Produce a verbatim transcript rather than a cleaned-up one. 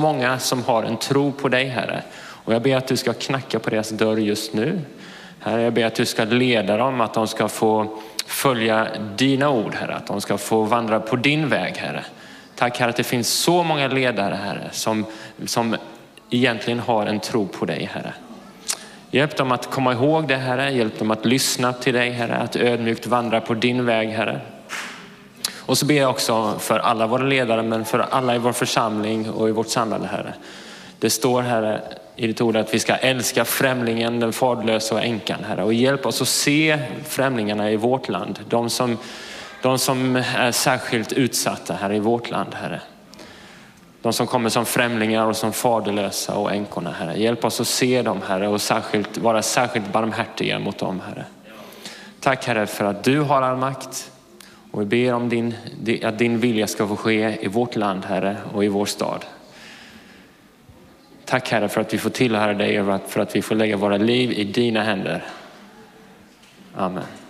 Många som har en tro på dig, Herre. Och jag ber att du ska knacka på deras dörr just nu. Herre, jag ber att du ska leda dem, att de ska få följa dina ord, Herre. Att de ska få vandra på din väg, Herre. Tack, Herre, att det finns så många ledare, Herre, som, som egentligen har en tro på dig, Herre. Hjälp dem att komma ihåg det, Herre. Hjälp dem att lyssna till dig, Herre. Att ödmjukt vandra på din väg, Herre. Och så ber jag också för alla våra ledare, men för alla i vår församling och i vårt samhälle, Herre. Det står, Herre, i ditt ord att vi ska älska främlingen, den faderlösa och änkan, Herre. Och hjälp oss att se främlingarna i vårt land. De som, de som är särskilt utsatta här i vårt land, Herre. De som kommer som främlingar och som faderlösa och änkorna, Herre. Hjälp oss att se dem, Herre, och särskilt, vara särskilt barmhärtiga mot dem, Herre. Tack, Herre, för att du har all makt. Och vi ber om din, att din vilja ska få ske i vårt land, Herre, och i vår stad. Tack, Herre, för att vi får tillhöra dig och för att vi får lägga våra liv i dina händer. Amen.